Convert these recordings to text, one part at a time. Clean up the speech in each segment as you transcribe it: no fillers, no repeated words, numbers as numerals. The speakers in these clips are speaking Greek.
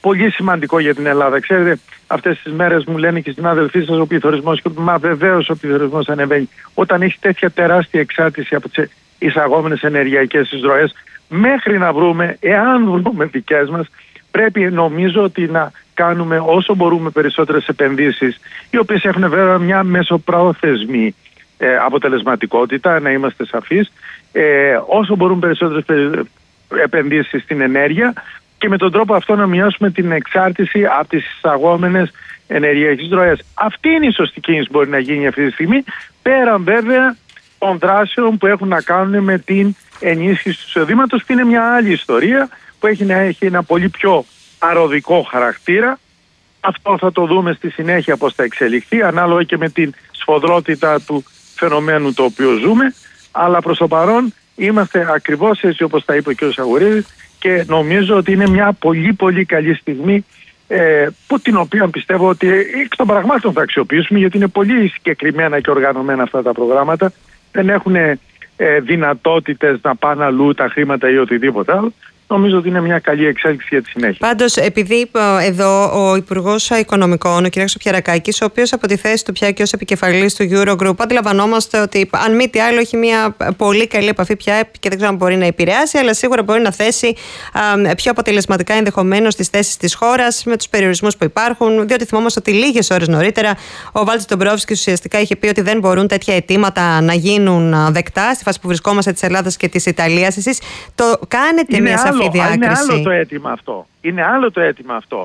πολύ σημαντικό για την Ελλάδα. Ξέρετε, αυτές τις μέρες μου λένε και οι συνάδελφοί σας ο πληθωρισμός, μα βεβαίως ο πληθωρισμός ανεβαίνει. Όταν έχει τέτοια τεράστια εξάρτηση από τις εισαγόμενες ενεργειακές εισρωές, μέχρι να βρούμε, εάν βρούμε δικές μας, πρέπει νομίζω ότι να κάνουμε όσο μπορούμε περισσότερες επενδύσεις, οι οποίες έχουν βέβαια μια μεσοπρόθεσμη αποτελεσματικότητα, να είμαστε σαφείς, όσο μπορούμε περισσότερες επενδύσεις στην ενέργεια και με τον τρόπο αυτό να μειώσουμε την εξάρτηση από τις εισαγόμενες ενεργειακές ροές. Αυτή είναι η σωστή κίνηση που μπορεί να γίνει αυτή τη στιγμή, πέραν βέβαια των δράσεων που έχουν να κάνουν με την ενίσχυση του εισοδήματος, που είναι μια άλλη ιστορία που έχει ένα πολύ πιο αρρωδικό χαρακτήρα. Αυτό θα το δούμε στη συνέχεια πώς θα εξελιχθεί, ανάλογα και με την σφοδρότητα του φαινομένου το οποίο ζούμε, αλλά προς το παρόν είμαστε ακριβώς έτσι όπως τα είπε ο κ. Σαγουρίδης και νομίζω ότι είναι μια πολύ πολύ καλή στιγμή που την οποία πιστεύω ότι εκ των πραγμάτων θα αξιοποιήσουμε, γιατί είναι πολύ συγκεκριμένα και οργανωμένα αυτά τα προγράμματα, δεν έχουν δυνατότητες να πάνε αλλού τα χρήματα ή οτιδήποτε άλλο. Νομίζω ότι είναι μια καλή εξέλιξη για τη συνέχεια. Πάντως, επειδή εδώ ο Υπουργός Οικονομικών, ο κ. Πιερακάκης, ο οποίος από τη θέση του πια και ως επικεφαλής του Eurogroup, αντιλαμβανόμαστε ότι αν μη τι άλλο έχει μια πολύ καλή επαφή πια και δεν ξέρω αν μπορεί να επηρεάσει, αλλά σίγουρα μπορεί να θέσει πιο αποτελεσματικά ενδεχομένως τις θέσεις της χώρας με τους περιορισμούς που υπάρχουν. Διότι θυμόμαστε ότι λίγες ώρες νωρίτερα ο Βάλτης Ντομπρόφσκης ουσιαστικά είχε πει ότι δεν μπορούν τέτοια αιτήματα να γίνουν δεκτά στη φάση που βρισκόμαστε της Ελλάδας και της Ιταλίας. Εσείς το κάνετε μια σαφή διάκριση? Είναι άλλο το αίτημα αυτό. Είναι άλλο το αίτημα αυτό.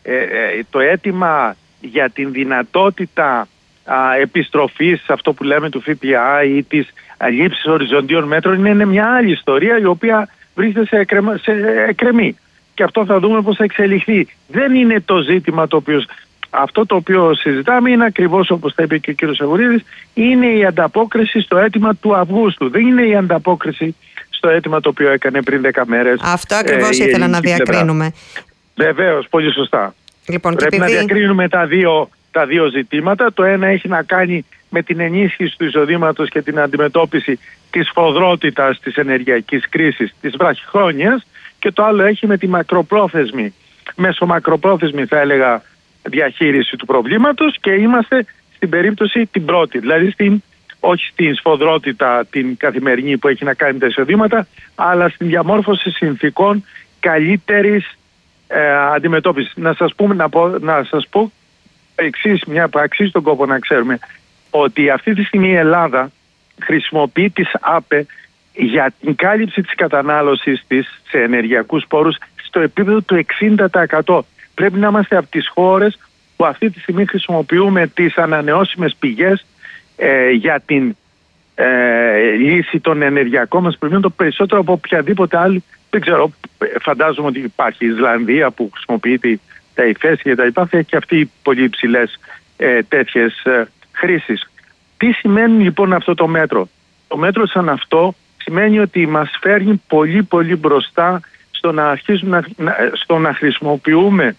Το αίτημα για την δυνατότητα επιστροφής σε αυτό που λέμε του ΦΠΑ ή της λήψης οριζοντίων μέτρων είναι μια άλλη ιστορία, η οποία βρίσκεται σε εκκρεμή. Και αυτό θα δούμε πώς θα εξελιχθεί. Δεν είναι το ζήτημα το οποίο... Αυτό το οποίο συζητάμε είναι ακριβώς όπως τα είπε και ο κ. Σαγουρίδης, είναι η ανταπόκριση στο αίτημα του Αυγούστου. Δεν είναι η ανταπόκριση στο αίτημα το οποίο έκανε πριν 10 μέρες. Αυτό ακριβώς ήθελα να διακρίνουμε. Βεβαίως, πολύ σωστά. Λοιπόν, πρέπει να διακρίνουμε τα δύο ζητήματα. Το ένα έχει να κάνει με την ενίσχυση του εισοδήματος και την αντιμετώπιση της φοδρότητας της ενεργειακής κρίσης της βραχυχρόνιας, και το άλλο έχει με τη μακροπρόθεσμη, μεσομακροπρόθεσμη θα έλεγα, διαχείριση του προβλήματος, και είμαστε στην περίπτωση την πρώτη, δηλαδή όχι στην σφοδρότητα την καθημερινή που έχει να κάνει με τα εισοδήματα, αλλά στην διαμόρφωση συνθηκών καλύτερης αντιμετώπισης. Να σας πω εξής, μια που αξίζει τον κόπο να ξέρουμε, ότι αυτή τη στιγμή η Ελλάδα χρησιμοποιεί τις ΑΠΕ για την κάλυψη της κατανάλωσης της σε ενεργειακούς πόρους στο επίπεδο του 60%. Πρέπει να είμαστε από τις χώρες που αυτή τη στιγμή χρησιμοποιούμε τις ανανεώσιμες πηγές για την λύση των ενεργειακών μας προβλήματων περισσότερο από οποιαδήποτε άλλη. Δεν ξέρω, φαντάζομαι ότι υπάρχει η Ισλανδία που χρησιμοποιείται τα υφέσια και τα λοιπά, θα έχει και αυτοί πολύ υψηλές τέτοιες χρήσεις. Τι σημαίνει λοιπόν αυτό το μέτρο? Το μέτρο σαν αυτό σημαίνει ότι μας φέρνει πολύ πολύ μπροστά στο να αρχίσουμε να χρησιμοποιούμε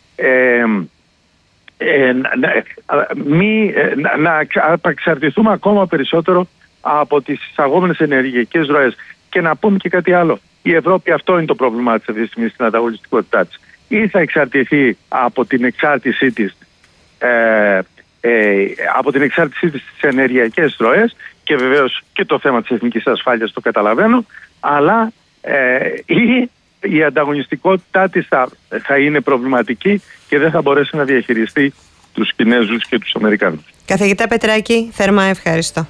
να απαξαρτηθούμε ακόμα περισσότερο από τις εισαγόμενες ενεργειακές ροές. Και να πούμε και κάτι άλλο. Η Ευρώπη, αυτό είναι το πρόβλημά της αυτή τη στιγμή στην ανταγωνιστικότητά της. Ή θα εξαρτηθεί από την εξάρτησή της στις ενεργειακές ροές, και βεβαίως και το θέμα της εθνικής ασφάλειας το καταλαβαίνω, αλλά η ανταγωνιστικότητά της θα είναι προβληματική και δεν θα μπορέσει να διαχειριστεί τους Κινέζους και τους Αμερικάνους. Καθηγητά Πετράκη, θερμά ευχαριστώ.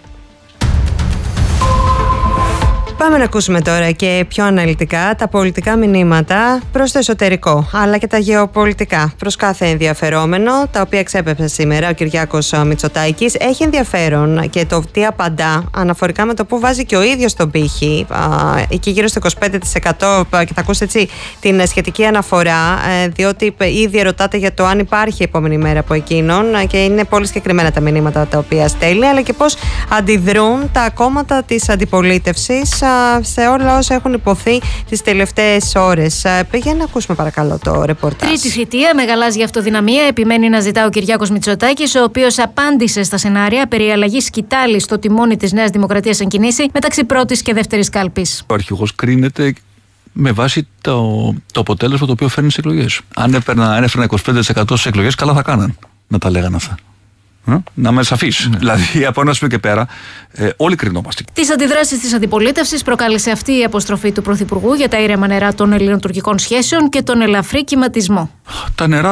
Πάμε να ακούσουμε τώρα και πιο αναλυτικά τα πολιτικά μηνύματα προς το εσωτερικό, αλλά και τα γεωπολιτικά προς κάθε ενδιαφερόμενο, τα οποία εξέπεψε σήμερα ο Κυριάκος Μητσοτάκης. Έχει ενδιαφέρον και το τι απαντά αναφορικά με το που βάζει και ο ίδιος τον πύχη, εκεί γύρω στο 25%, και θα ακούσετε έτσι την σχετική αναφορά, διότι ήδη ερωτάτε για το αν υπάρχει επόμενη μέρα από εκείνον, και είναι πολύ συγκεκριμένα τα μηνύματα τα οποία στέλνει, αλλά και πώς αντιδρούν τα κόμματα της αντιπολίτευσης σε όλα όσα έχουν υποθεί τις τελευταίες ώρες. Για να ακούσουμε παρακαλώ το ρεπορτάζ. Τρίτη θητεία με γαλάζια αυτοδυναμία επιμένει να ζητά ο Κυριάκος Μητσοτάκης, ο οποίος απάντησε στα σενάρια περί αλλαγής σκητάλης στο τιμόνι της Νέας Δημοκρατίας εν κινήσει μεταξύ πρώτης και δεύτερης κάλπης. Ο αρχηγός κρίνεται με βάση το αποτέλεσμα το οποίο φέρνει στις εκλογές. Αν έφερνα 25% στις εκλογές, καλά θα κάναν να τα λέγανε αυτά. Να είμαι σαφής. Δηλαδή, από ένα σημείο και πέρα, όλοι κρινόμαστε. Τις αντιδράσεις της αντιπολίτευσης προκάλεσε αυτή η αποστροφή του Πρωθυπουργού για τα ήρεμα νερά των ελληνοτουρκικών σχέσεων και τον ελαφρύ κυματισμό. Τα νερά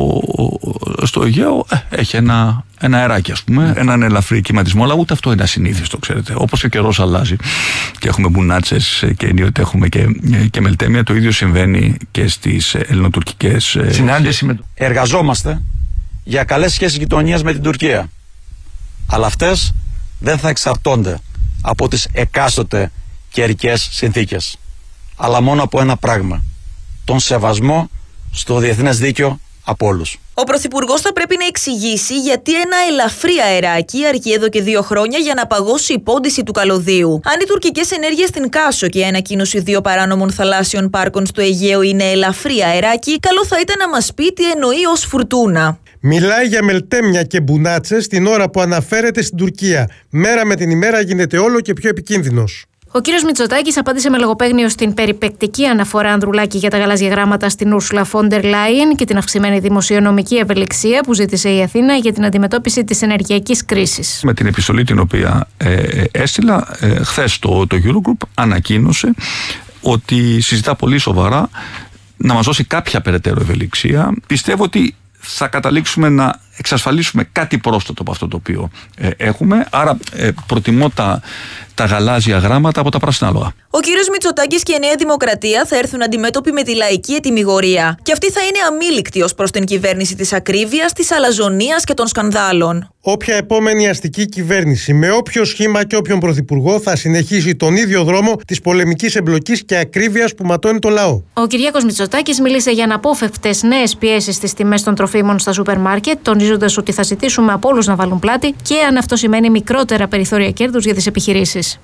στο Αιγαίο έχει ένα αεράκι, ας πούμε, έναν ελαφρύ κυματισμό, αλλά ούτε αυτό είναι ασυνήθιστο, ξέρετε. Όπως και ο καιρός αλλάζει και έχουμε μπουνάτσες και ενίοτε έχουμε και μελτέμια, το ίδιο συμβαίνει και στις ελληνοτουρκικές συνάντησεις. Εργαζόμαστε για καλές σχέσεις γειτονίας με την Τουρκία. Αλλά αυτές δεν θα εξαρτώνται από τις εκάστοτε καιρικές συνθήκες, αλλά μόνο από ένα πράγμα: τον σεβασμό στο διεθνές δίκαιο από όλους. Ο Πρωθυπουργός θα πρέπει να εξηγήσει γιατί ένα ελαφρύ αεράκι αρκεί εδώ και 2 χρόνια για να παγώσει η πόντιση του καλωδίου. Αν οι τουρκικές ενέργειες στην Κάσο και η ανακοίνωση 2 παράνομων θαλάσσιων πάρκων στο Αιγαίο είναι ελαφρύ αεράκι, καλό θα ήταν να μας πει τι εννοεί ως φουρτούνα. Μιλάει για μελτέμια και μπουνάτσες την ώρα που αναφέρεται στην Τουρκία. Μέρα με την ημέρα γίνεται όλο και πιο επικίνδυνος. Ο κύριος Μητσοτάκης απάντησε με λογοπαίγνιο στην περιπεκτική αναφορά Ανδρουλάκη για τα γαλάζια γράμματα στην Ούρσουλα φον ντερ Λάιεν και την αυξημένη δημοσιονομική ευελιξία που ζήτησε η Αθήνα για την αντιμετώπιση της ενεργειακής κρίσης. Με την επιστολή την οποία έστειλα, χθες το Eurogroup ανακοίνωσε ότι συζητά πολύ σοβαρά να μας δώσει κάποια περαιτέρω ευελιξία. Πιστεύω ότι θα καταλήξουμε να εξασφαλίσουμε κάτι πρόσθετο από αυτό το οποίο έχουμε. Άρα προτιμώ τα γαλάζια γράμματα από τα πράσινα άλογα. Ο κύριος Μητσοτάκης και η Νέα Δημοκρατία θα έρθουν αντιμέτωποι με τη λαϊκή ετυμηγορία. Και αυτή θα είναι αμήλικτη ως προς την κυβέρνηση της ακρίβειας, της αλαζονίας και των σκανδάλων. Όποια επόμενη αστική κυβέρνηση, με όποιο σχήμα και όποιον πρωθυπουργό, θα συνεχίσει τον ίδιο δρόμο της πολεμικής εμπλοκής και ακρίβειας που ματώνει το λαό. Ο Κυριάκος Μητσοτάκης μίλησε για αναπόφευκτες νέες πιέσεις στις τιμές των τροφίμων στα σούπερ μάρκετ, τονίζοντας ότι θα ζητήσουμε από όλους να βάλουν πλάτη και αν αυτό σημαίνει μικρότερα περιθώρια κέρδους για τις επιχειρήσεις.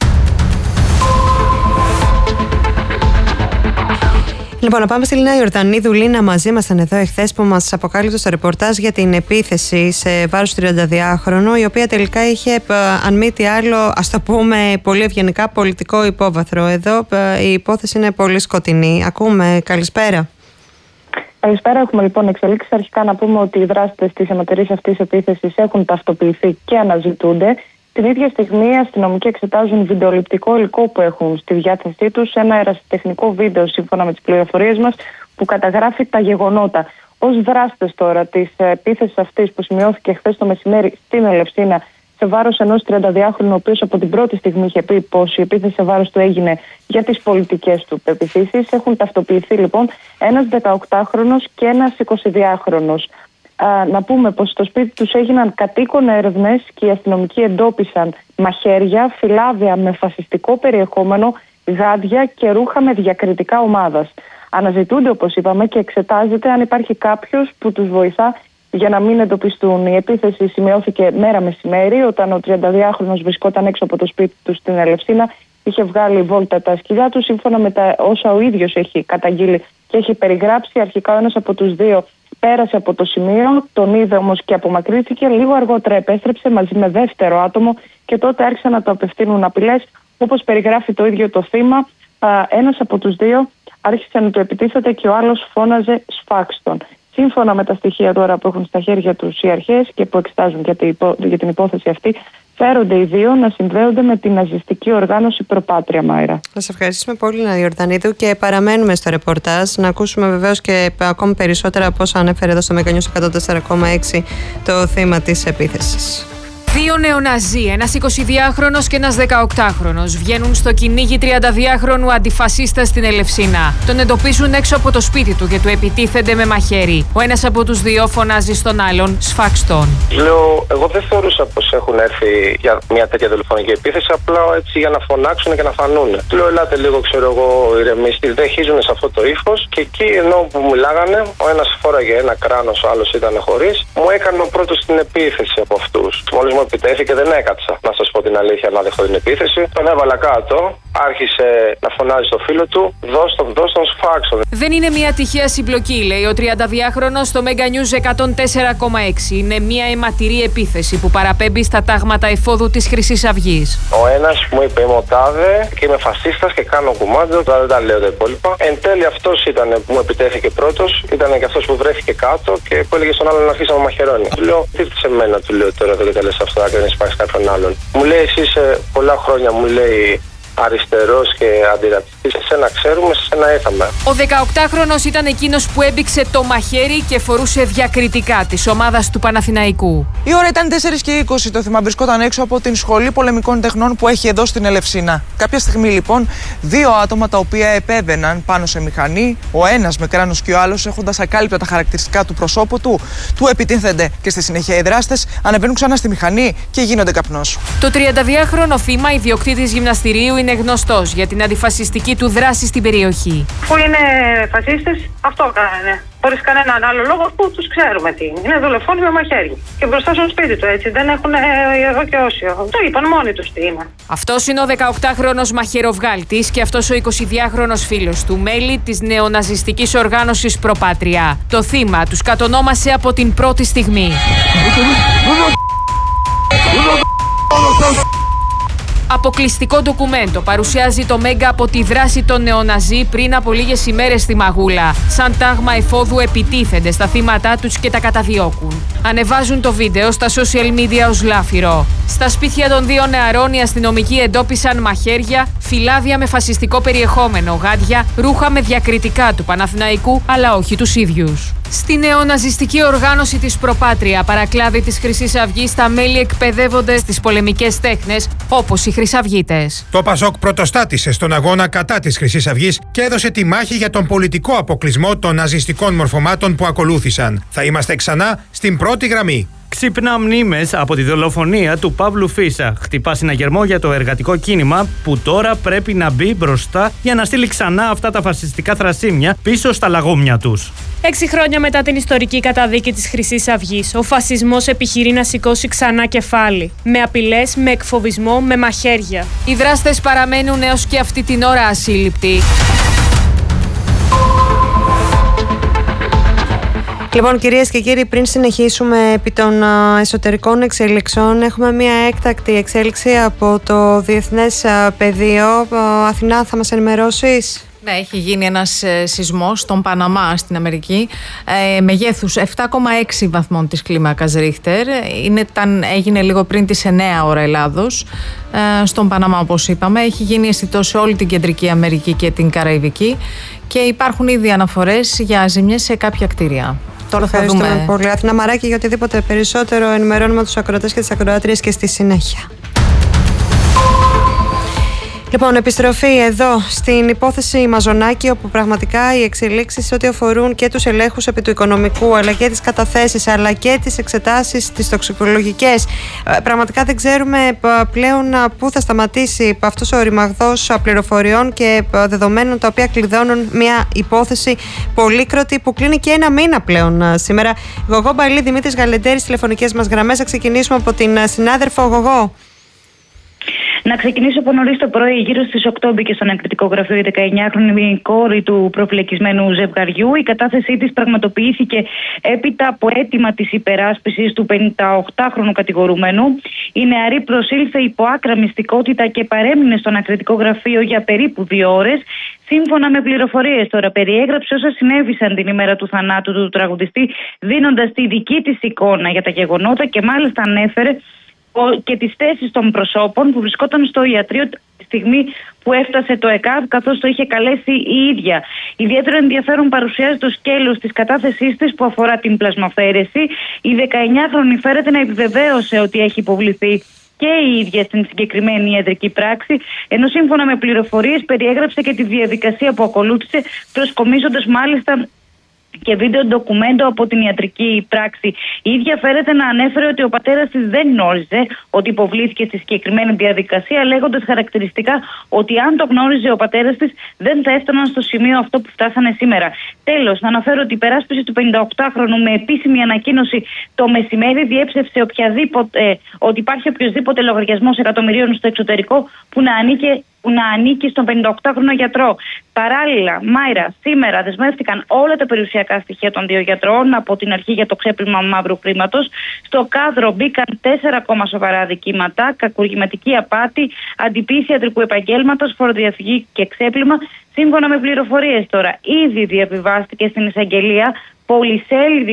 Λοιπόν, να πάμε στη Λίνα Ιορδανίδου. Λίνα, μαζί μας ήταν εδώ εχθές που μας αποκάλυψε στο ρεπορτάζ για την επίθεση σε βάρος 32χρονου, η οποία τελικά είχε, αν μη τι άλλο, ας το πούμε πολύ ευγενικά, πολιτικό υπόβαθρο. Εδώ η υπόθεση είναι πολύ σκοτεινή. Ακούμε, καλησπέρα. Καλησπέρα. Έχουμε λοιπόν εξελίξεις. Αρχικά να πούμε ότι οι δράστες της αιματερής αυτής επίθεσης έχουν ταυτοποιηθεί και αναζητούνται. Την ίδια στιγμή οι αστυνομικοί εξετάζουν βιντεοληπτικό υλικό που έχουν στη διάθεσή τους, ένα ερασιτεχνικό βίντεο σύμφωνα με τις πληροφορίες μας που καταγράφει τα γεγονότα. Ως δράστες τώρα της επίθεσης αυτής που σημειώθηκε χθες το μεσημέρι στην Ελευσίνα σε βάρος ενός 32χρονου, ο οποίος από την πρώτη στιγμή είχε πει πως η επίθεση σε βάρος του έγινε για τις πολιτικές του πεποιθήσεις, έχουν ταυτοποιηθεί λοιπόν ένας 18χρονος και ένας 22χρονος. Να πούμε πως στο σπίτι τους έγιναν κατοίκον έρευνες και οι αστυνομικοί εντόπισαν μαχαίρια, φυλάδια με φασιστικό περιεχόμενο, γάντια και ρούχα με διακριτικά ομάδας. Αναζητούνται, όπως είπαμε, και εξετάζεται αν υπάρχει κάποιος που τους βοηθά για να μην εντοπιστούν. Η επίθεση σημειώθηκε μέρα μεσημέρι, όταν ο 32χρονος βρισκόταν έξω από το σπίτι του στην Ελευσίνα. Είχε βγάλει βόλτα τα σκυλιά του, σύμφωνα με τα όσα ο ίδιος έχει καταγγείλει και έχει περιγράψει. Αρχικά ο ένας από τους δύο πέρασε από το σημείο, τον είδε όμως και απομακρύθηκε. Λίγο αργότερα επέστρεψε μαζί με δεύτερο άτομο και τότε άρχισαν να το απευθύνουν απειλές. Όπως περιγράφει το ίδιο το θύμα, ένας από τους δύο άρχισε να το επιτίθεται και ο άλλος φώναζε «σφάξτον». Σύμφωνα με τα στοιχεία τώρα που έχουν στα χέρια τους οι αρχές και που εξετάζουν για την υπόθεση αυτή, φέρονται οι δύο να συνδέονται με την ναζιστική οργάνωση Προπάτρια, Μάιρα. Σας ευχαριστούμε πολύ, Λίνα Ιορδανίδου, και παραμένουμε στο ρεπορτάζ να ακούσουμε βεβαίως και ακόμη περισσότερα από όσα ανέφερε εδώ στο Meganews 104,6 το θύμα της επίθεσης. Δύο νεοναζί, ένας 22χρονος και ένας 18χρονος, βγαίνουν στο κυνήγι 32χρονου αντιφασίστα στην Ελευσίνα. Τον εντοπίζουν έξω από το σπίτι του και του επιτίθενται με μαχαίρι. Ο ένας από τους δύο φωνάζει στον άλλον «σφάξτον». Λέω, εγώ δεν θεωρούσα πως έχουν έρθει για μια τέτοια τηλεφωνική επίθεση, απλά έτσι για να φωνάξουν και να φανούν. Του λέω, ελάτε λίγο, ξέρω εγώ, ηρεμήστε, δεν χίζουν σε αυτό το ύφος. Και εκεί ενώ που μιλάγανε, ο ένας φόραγε ένα κράνος, ο άλλος ήταν χωρίς, μου έκανε ο πρώτος την επίθεση από αυτούς. Μόλις μου επιτέθηκε, δεν έκατσα, να σας πω την αλήθεια, να δεχτώ την επίθεση. Τον έβαλα κάτω, άρχισε να φωνάζει στο φίλο του: δώσ' τον σφάξο. Δεν είναι μια τυχαία συμπλοκή, λέει ο 32χρονος στο Mega News 104,6. Είναι μια αιματηρή επίθεση που παραπέμπει στα τάγματα εφόδου της Χρυσής Αυγής. Ο ένας μου είπε: είμαι ο τάδε και είμαι φασίστας και κάνω κουμάντο. Τώρα δεν τα λέω τα υπόλοιπα. Εν τέλει αυτός ήταν που μου επιτέθηκε πρώτος, ήταν και αυτός που βρέθηκε κάτω και που έλεγε στον άλλον να αρχίσει να με μαχαιρώνει. Του λέω: τι σε μένα, του λέω τώρα δεν το λες αυτό, αν δεν υπάρχει κάποιον άλλον. Μου λέει: εσύ είσαι πολλά χρόνια, μου λέει, αριστερός και αντιρατσιστής. Εσένα ξέρουμε, εσένα ήρθαμε. Ο 18χρονος ήταν εκείνος που έμπηξε το μαχαίρι και φορούσε διακριτικά της ομάδας του Παναθηναϊκού. Η ώρα ήταν 4:20. Το θύμα βρισκόταν έξω από την Σχολή Πολεμικών Τεχνών που έχει εδώ στην Ελευσίνα. Κάποια στιγμή λοιπόν, δύο άτομα τα οποία επέβαιναν πάνω σε μηχανή, ο ένας με κράνος και ο άλλος έχοντας ακάλυπτα τα χαρακτηριστικά του προσώπου του επιτίθενται και στη συνέχεια οι δράστες ανεβαίνουν ξανά στη μηχανή και γίνονται καπνός. Το 32χρονο θύμα, ιδιοκτήτης γυμναστηρίου, είναι γνωστός για την αντιφασιστική του δράση στην περιοχή. Που είναι φασίστες, αυτό κάνανε. Χωρίς κανέναν άλλο λόγο, που τους ξέρουμε τι είναι. Είναι δολοφόνοι με μαχαίρι. Και μπροστά στο σπίτι του, έτσι. Δεν έχουν ιερό και όσιο. Το είπαν μόνοι τους τι είναι. Αυτός είναι ο 18χρονος μαχαιροβγάλτης και αυτός ο 22χρονος φίλος του, μέλη της νεοναζιστικής οργάνωσης Προπάτρια. Το θύμα τους κατονόμασε από την πρώτη στιγμή. Αποκλειστικό ντοκουμέντο παρουσιάζει το Μέγκα από τη δράση των νεοναζί πριν από λίγες ημέρες στη Μαγούλα. Σαν τάγμα εφόδου επιτίθενται στα θύματά τους και τα καταδιώκουν. Ανεβάζουν το βίντεο στα social media ως λάφυρο. Στα σπίτια των δύο νεαρών οι αστυνομικοί εντόπισαν μαχαίρια, φυλάδια με φασιστικό περιεχόμενο, γάντια, ρούχα με διακριτικά του Παναθηναϊκού, αλλά όχι τους ίδιους. Στη νεοναζιστική οργάνωση της Προπάτρια, παρακλάδι της Χρυσής Αυγής, τα μέλη εκπαιδεύονται στις πολεμικές τέχνες, όπως οι Χρυσαυγίτες. Το Πασόκ πρωτοστάτησε στον αγώνα κατά της Χρυσής Αυγής και έδωσε τη μάχη για τον πολιτικό αποκλεισμό των ναζιστικών μορφωμάτων που ακολούθησαν. Θα είμαστε ξανά στην πρώτη γραμμή. Ξύπνα μνήμες από τη δολοφονία του Παύλου Φίσα. Χτυπά συναγερμό για το εργατικό κίνημα που τώρα πρέπει να μπει μπροστά για να στείλει ξανά αυτά τα φασιστικά θρασίμια πίσω στα λαγόμια τους. 6 χρόνια μετά την ιστορική καταδίκη της Χρυσής Αυγής, ο φασισμός επιχειρεί να σηκώσει ξανά κεφάλι. Με απειλές, με εκφοβισμό, με μαχαίρια. Οι δράστες παραμένουν έως και αυτή την ώρα ασύλληπτοι. Λοιπόν, κυρίες και κύριοι, πριν συνεχίσουμε επί των εσωτερικών εξέλιξεων, έχουμε μια έκτακτη εξέλιξη από το Διεθνές Πεδίο. Αθηνά, θα μας ενημερώσεις? Ναι, έχει γίνει ένας σεισμός στον Παναμά στην Αμερική μεγέθους 7,6 βαθμών της κλίμακας Ρίχτερ. Έγινε λίγο πριν τις 9 ώρα Ελλάδος στον Παναμά, όπως είπαμε. Έχει γίνει αισθητό σε όλη την Κεντρική Αμερική και την Καραϊβική και υπάρχουν ήδη αναφορές για ζημιές σε κάποια κτίρια. Τώρα θα δούμε. Πολύ. Αθηνά Μαράκη, για οτιδήποτε περισσότερο ενημερώνουμε τους ακροατές και τις ακροάτριες και στη συνέχεια. Λοιπόν, επιστροφή εδώ στην υπόθεση Μαζονάκη, όπου πραγματικά οι εξελίξεις ό,τι αφορούν και τους ελέγχους επί του οικονομικού, αλλά και τις καταθέσεις, αλλά και τις εξετάσεις τις τοξικολογικές, πραγματικά δεν ξέρουμε πλέον πού θα σταματήσει αυτός ο ρημαγδός πληροφοριών και δεδομένων, τα οποία κλειδώνουν μια υπόθεση πολύκροτη που κλείνει και ένα μήνα πλέον σήμερα. Γογό Μπαλή, Δημήτρης Γαλεντέρης, τηλεφωνικές μας γραμμές. Θα ξεκινήσουμε από την συνάδελφο Γογό. Να ξεκινήσω από νωρίς το πρωί, γύρω στις 8 μπήκε στον εκρητικό γραφείο η 19χρονη κόρη του προφυλακισμένου ζευγαριού. Η κατάθεσή της πραγματοποιήθηκε έπειτα από αίτημα της υπεράσπισης του 58χρονου κατηγορουμένου. Η νεαρή προσήλθε υπό άκρα μυστικότητα και παρέμεινε στον εκρητικό γραφείο για περίπου 2 ώρες. Σύμφωνα με πληροφορίες τώρα, περιέγραψε όσα συνέβησαν την ημέρα του θανάτου του τραγουδιστή, δίνοντας τη δική της εικόνα για τα γεγονότα και μάλιστα ανέφερε και τις θέσεις των προσώπων που βρισκόταν στο ιατρείο τη στιγμή που έφτασε το ΕΚΑΒ, καθώς το είχε καλέσει η ίδια. Ιδιαίτερο ενδιαφέρον παρουσιάζει το σκέλος της κατάθεσής της που αφορά την πλασμαφαίρεση. Η 19χρονη φέρεται να επιβεβαίωσε ότι έχει υποβληθεί και η ίδια στην συγκεκριμένη ιατρική πράξη, ενώ σύμφωνα με πληροφορίες περιέγραψε και τη διαδικασία που ακολούθησε, προσκομίζοντας μάλιστα και βίντεο ντοκουμέντο από την ιατρική πράξη. Η ίδια φέρεται να ανέφερε ότι ο πατέρας της δεν γνώριζε ότι υποβλήθηκε στη συγκεκριμένη διαδικασία, λέγοντας χαρακτηριστικά ότι αν το γνώριζε ο πατέρας της δεν θα έφταναν στο σημείο αυτό που φτάσανε σήμερα. Τέλος, να αναφέρω ότι η υπεράσπιση του 58χρονου με επίσημη ανακοίνωση το μεσημέρι διέψευσε ότι υπάρχει οποιοδήποτε λογαριασμός εκατομμυρίων στο εξωτερικό που να ανήκε που να ανήκει στον 58χρονο γιατρό. Παράλληλα, Μάιρα, σήμερα δεσμεύτηκαν όλα τα περιουσιακά στοιχεία των δύο γιατρών από την αρχή για το ξέπλυμα μαύρου χρήματος. Στο κάδρο μπήκαν 4 ακόμα σοβαρά αδικήματα, κακουργηματική απάτη, αντιποίηση ιατρικού επαγγέλματος, φοροδιαφυγή και ξέπλυμα. Σύμφωνα με πληροφορίες τώρα, ήδη διαβιβάστηκε στην εισαγγελία πολυσέλιδη